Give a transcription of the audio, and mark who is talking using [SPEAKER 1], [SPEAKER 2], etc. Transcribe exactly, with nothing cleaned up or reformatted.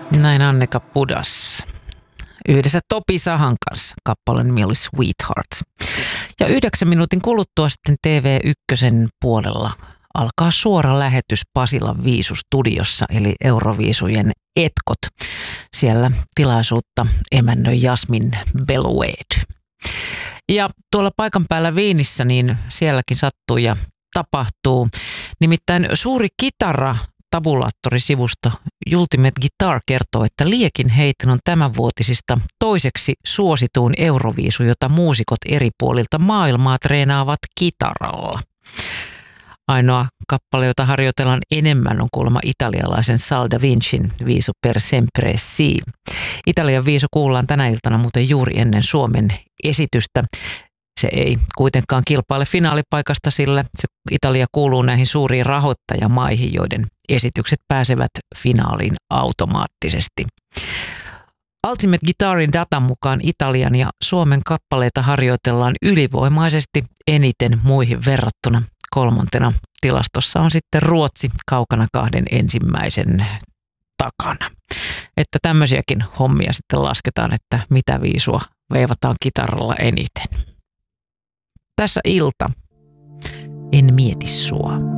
[SPEAKER 1] Näin Annika Pudas. Yhdessä Topi Sahan kanssa kappaleen nimi oli Sweetheart. Ja yhdeksän minuutin kuluttua sitten T V yksi puolella alkaa suora lähetys Pasilan Viisu-studiossa, eli Euroviisujen etkot. Siellä tilaisuutta emännöi Jasmin Beloued. Ja tuolla paikan päällä Viinissä, niin sielläkin sattuu ja tapahtuu. Nimittäin suuri kitara tabulaattorisivusto Ultimate Guitar kertoo, että Liekin heitin on tämänvuotisista toiseksi suosituin Euroviisu, jota muusikot eri puolilta maailmaa treenaavat kitaralla. Ainoa kappale, jota harjoitellaan enemmän, on kuulemma italialaisen Sal da Vincin Viisu per sempre si. Italian viisu kuullaan tänä iltana muuten juuri ennen Suomen esitystä. Se ei kuitenkaan kilpaile finaalipaikasta, sillä se Italia kuuluu näihin suuriin rahoittajamaihin, joiden esitykset pääsevät finaaliin automaattisesti. Ultimate Guitarin datan mukaan Italian ja Suomen kappaleita harjoitellaan ylivoimaisesti eniten muihin verrattuna. Kolmantena tilastossa on sitten Ruotsi kaukana kahden ensimmäisen takana. Että tämmöisiäkin hommia sitten lasketaan, että mitä viisua veivataan kitaralla eniten. Tässä ilta. En mieti sua.